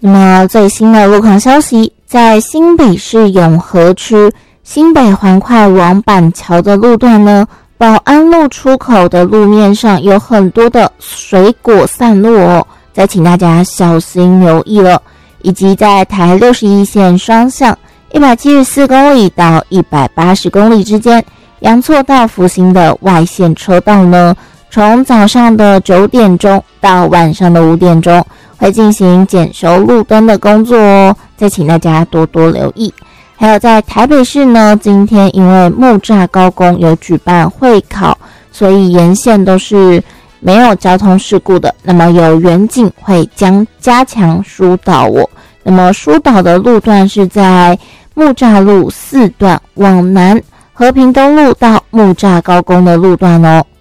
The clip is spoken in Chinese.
那么最新的路况消息，在新北市永和区新北环快往板桥的路段呢，保安路出口的路面上有很多的水果散落哦，再请大家小心留意了。以及在台61线双向174公里到180公里之间，阳错到福兴的外线车道呢，从早上的9点钟到晚上的5点钟会进行检修路灯的工作哦，再请大家多多留意。还有在台北市呢，今天因为木栅高工有举办会考，所以沿线都是没有交通事故的。那么有员警会将加强疏导哦。那么疏导的路段是在木栅路4段往南，和平东路到木栅高工的路段哦。